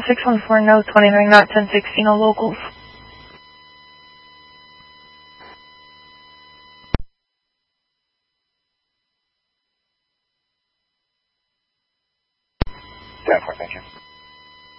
614 no 29 not 1016 on locals. Thank you.